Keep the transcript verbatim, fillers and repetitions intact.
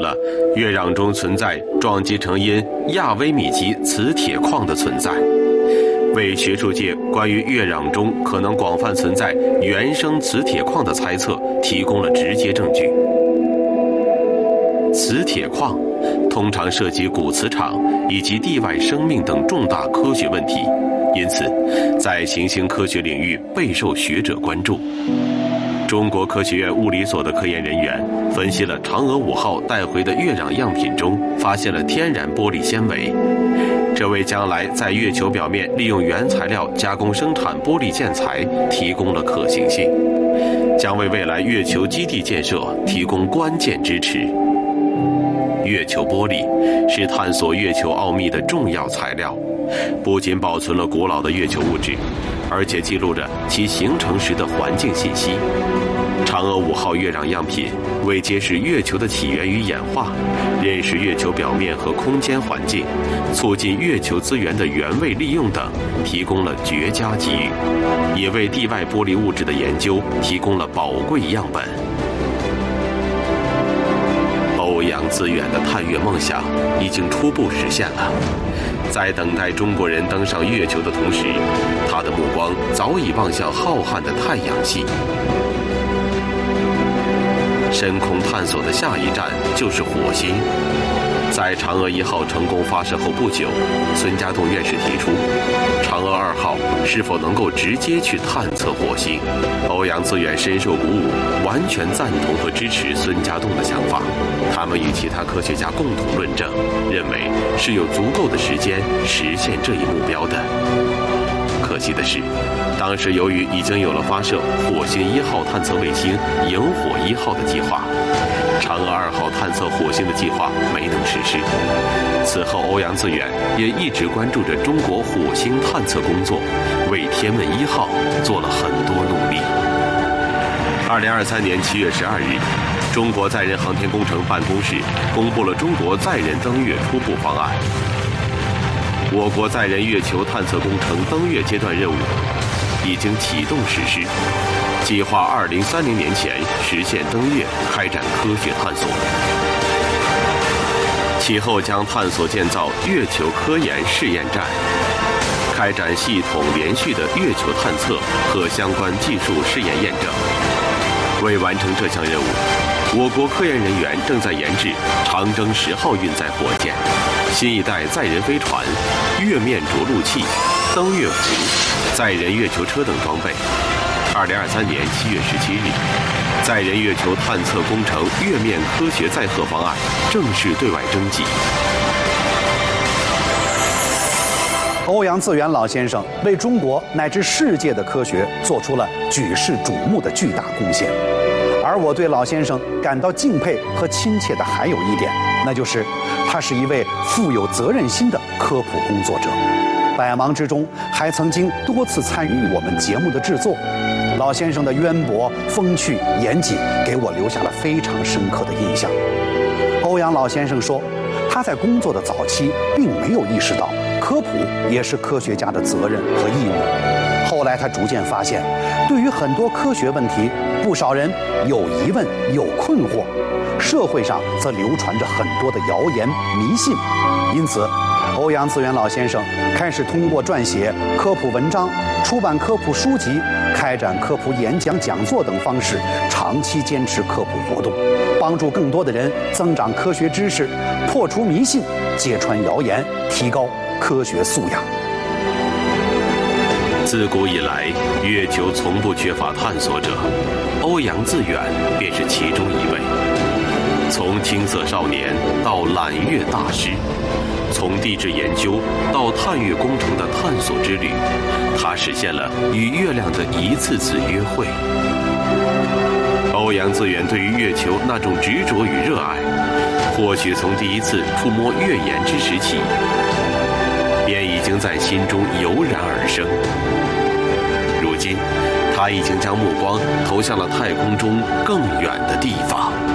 了月壤中存在撞击成因亚微米级磁铁矿的存在，为学术界关于月壤中可能广泛存在原生磁铁矿的猜测提供了直接证据。磁铁矿通常涉及古磁场以及地外生命等重大科学问题，因此在行星科学领域备受学者关注。中国科学院物理所的科研人员分析了嫦娥五号带回的月壤样品中，发现了天然玻璃纤维，这为将来在月球表面利用原材料加工生产玻璃建材提供了可行性，将为未来月球基地建设提供关键支持。月球玻璃是探索月球奥秘的重要材料，不仅保存了古老的月球物质，而且记录着其形成时的环境信息。嫦娥五号月壤样品为揭示月球的起源与演化，认识月球表面和空间环境，促进月球资源的原位利用等提供了绝佳机遇，也为地外玻璃物质的研究提供了宝贵样本。欧阳自远的探月梦想已经初步实现了。在等待中国人登上月球的同时，他的目光早已望向浩瀚的太阳系。深空探索的下一站就是火星。在嫦娥一号成功发射后不久，孙家栋院士提出，嫦娥二号是否能够直接去探测火星？欧阳自远深受鼓舞，完全赞同和支持孙家栋的想法。他们与其他科学家共同论证，认为是有足够的时间实现这一目标的。可惜的是，当时由于已经有了发射火星一号探测卫星萤火一号的计划，嫦娥二号探测火星的计划没能实施。此后，欧阳自远也一直关注着中国火星探测工作，为天问一号做了很多努力。二零二三年七月十二日，中国载人航天工程办公室公布了中国载人登月初步方案。我国载人月球探测工程登月阶段任务已经启动实施，计划二零三零年前实现登月，开展科学探索。其后将探索建造月球科研试验站，开展系统连续的月球探测和相关技术试验验证。为完成这项任务，我国科研人员正在研制长征十号运载火箭、新一代载人飞船、月面着陆器、登月服、载人月球车等装备。二零二三年七月十七日，载人月球探测工程月面科学载荷方案正式对外征集。 欧阳自远老先生为中国乃至世界的科学做出了举世瞩目的巨大贡献，而我对老先生感到敬佩和亲切的还有一点，那就是他是一位富有责任心的科普工作者。百忙之中，还曾经多次参与我们节目的制作。老先生的渊博、风趣、严谨，给我留下了非常深刻的印象。欧阳老先生说，他在工作的早期并没有意识到科普也是科学家的责任和义务。后来他逐渐发现，对于很多科学问题，不少人有疑问、有困惑，社会上则流传着很多的谣言、迷信。因此，欧阳自远老先生开始通过撰写科普文章、出版科普书籍、开展科普演讲、讲座等方式，长期坚持科普活动，帮助更多的人增长科学知识，破除迷信，揭穿谣言，提高科学素养。 自古以来，月球从不缺乏探索者，欧阳自远便是其中一位。从青涩少年到揽月大师，从地质研究到探月工程的探索之旅，他实现了与月亮的一次次约会。欧阳自远对于月球那种执着与热爱，或许从第一次触摸月岩之时起，便已经在心中油然而生。如今，他已经将目光投向了太空中更远的地方。